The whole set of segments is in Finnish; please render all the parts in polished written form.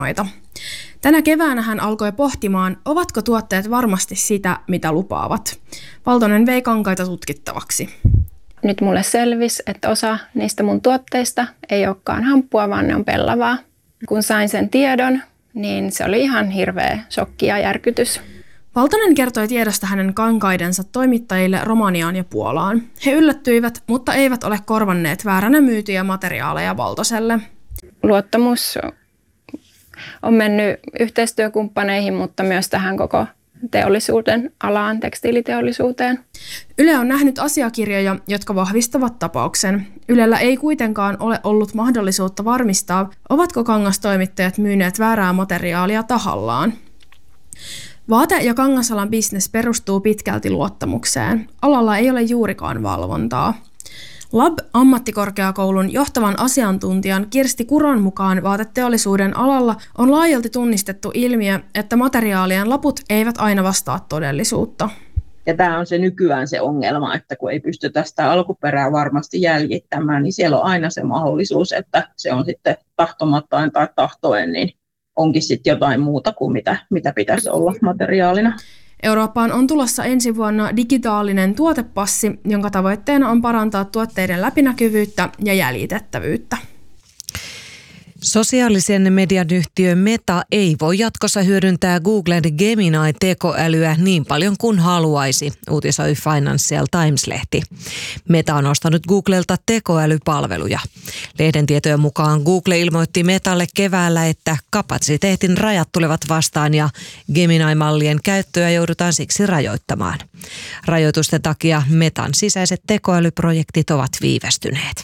Tänä keväänä hän alkoi pohtimaan, ovatko tuotteet varmasti sitä, mitä lupaavat. Valtonen vei kankaita tutkittavaksi. Nyt mulle selvisi, että osa niistä mun tuotteista ei olekaan hamppua, vaan ne on pellavaa. Kun sain sen tiedon, niin se oli ihan hirveä shokki ja järkytys. Valtonen kertoi tiedosta hänen kankaidensa toimittajille Romaniaan ja Puolaan. He yllättyivät, mutta eivät ole korvanneet vääränä myytyjä materiaaleja Valtoselle. Luottamus on mennyt yhteistyökumppaneihin, mutta myös tähän koko teollisuuden alaan, tekstiiliteollisuuteen. Yle on nähnyt asiakirjoja, jotka vahvistavat tapauksen. Ylellä ei kuitenkaan ole ollut mahdollisuutta varmistaa, ovatko kangastoimittajat myyneet väärää materiaalia tahallaan. Vaate- ja kangasalan bisnes perustuu pitkälti luottamukseen. Alalla ei ole juurikaan valvontaa. Lab-ammattikorkeakoulun johtavan asiantuntijan Kirsti Kuron mukaan vaateteollisuuden alalla on laajalti tunnistettu ilmiö, että materiaalien laput eivät aina vastaa todellisuutta. Ja tämä on se nykyään se ongelma, että kun ei pystytä sitä alkuperää varmasti jäljittämään, niin siellä on aina se mahdollisuus, että se on sitten tahtomattain tai tahtoen, niin onkin sitten jotain muuta kuin mitä pitäisi olla materiaalina. Eurooppaan on tulossa ensi vuonna digitaalinen tuotepassi, jonka tavoitteena on parantaa tuotteiden läpinäkyvyyttä ja jäljitettävyyttä. Sosiaalisen median yhtiö Meta ei voi jatkossa hyödyntää Googlen Gemini-tekoälyä niin paljon kuin haluaisi, uutisoi Financial Times-lehti. Meta on ostanut Googlelta tekoälypalveluja. Lehden tietojen mukaan Google ilmoitti Metalle keväällä, että kapasiteetin rajat tulevat vastaan ja Gemini-mallien käyttöä joudutaan siksi rajoittamaan. Rajoitusten takia Metan sisäiset tekoälyprojektit ovat viivästyneet.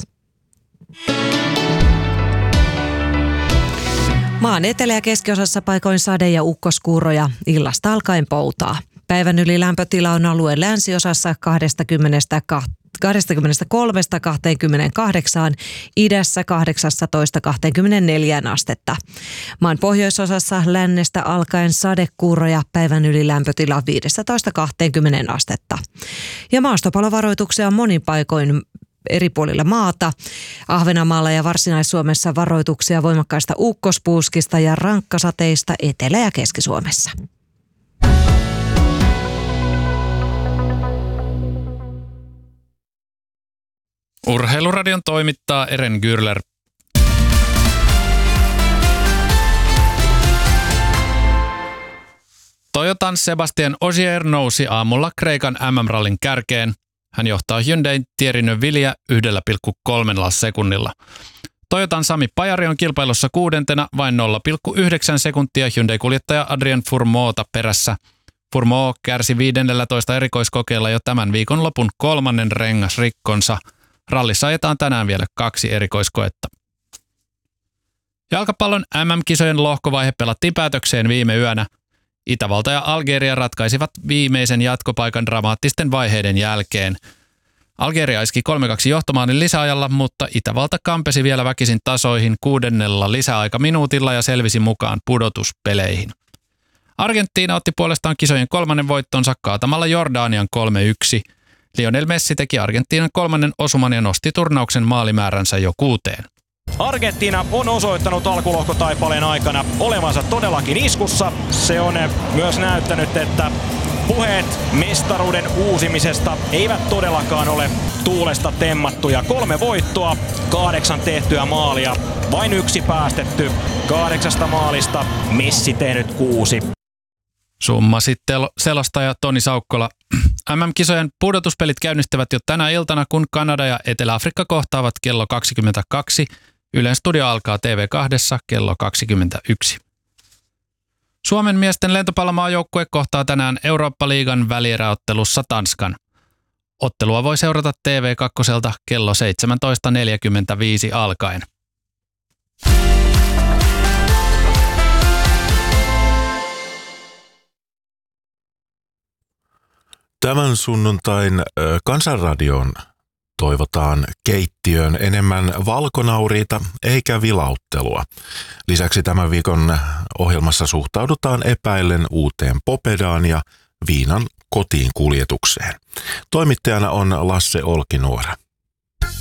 Maan etelä- ja keskiosassa paikoin sade- ja ukkoskuuroja, illasta alkaen poutaa. Päivän yli lämpötila on alueen länsiosassa 23-28, idässä 18-24 astetta. Maan pohjoisosassa lännestä alkaen sadekuuroja, päivän yli lämpötila 15-20 astetta. Ja maastopalovaroituksia on monin paikoin eri puolilla maata. Ahvenanmaalla ja Varsinais-Suomessa varoituksia voimakkaista ukkospuuskista ja rankkasateista Etelä- ja Keski-Suomessa. Urheiluradion toimittaa Eren Gürler. Toyotan Sebastien Ogier nousi aamulla Kreikan MM-rallin kärkeen. Hän johtaa Hyundain Thierry Neuvillea 1,3 sekunnilla. Toyotan Sami Pajari on kilpailussa kuudentena vain 0,9 sekuntia Hyundai-kuljettaja Adrien Fourmeauta perässä. Fourmeau kärsi 15 erikoiskokeilla jo tämän viikonlopun 3. rengasrikkonsa. Rallissa ajetaan tänään vielä 2 erikoiskoetta. Jalkapallon MM-kisojen lohkovaihe pelattiin päätökseen viime yönä. Itävalta ja Algeria ratkaisivat viimeisen jatkopaikan dramaattisten vaiheiden jälkeen. Algeria iski 3-2 johtomaalin lisäajalla, mutta Itävalta kampesi vielä väkisin tasoihin 6. lisäaikaminuutilla ja selvisi mukaan pudotuspeleihin. Argentiina otti puolestaan kisojen 3. voittonsa kaatamalla Jordanian 3-1. Lionel Messi teki Argentiinan 3. osuman ja nosti turnauksen maalimääränsä jo 6. Argentiina on osoittanut alkulohkotaipaleen aikana olevansa todellakin iskussa. Se on myös näyttänyt, että puheet mestaruuden uusimisesta eivät todellakaan ole tuulesta temmattuja. 3 voittoa, 8 tehtyä maalia, vain 1 päästetty. 8 maalista Messi tehnyt 6. Summa sitten selostaja Toni Saukkola. MM-kisojen pudotuspelit käynnistävät jo tänä iltana, kun Kanada ja Etelä-Afrikka kohtaavat kello 22. Ylen studio alkaa TV2 kello 21. Suomen miesten lentopallomaajoukkue kohtaa tänään Eurooppa-liigan välieräottelussa Tanskan. Ottelua voi seurata TV2 kello 17.45 alkaen. Tämän sunnuntain Kansanradioon toivotaan keittiöön enemmän valkonauriita eikä vilauttelua. Lisäksi tämän viikon ohjelmassa suhtaudutaan epäillen uuteen Popedaan ja viinan kotiin kuljetukseen. Toimittajana on Lasse Olkinuora.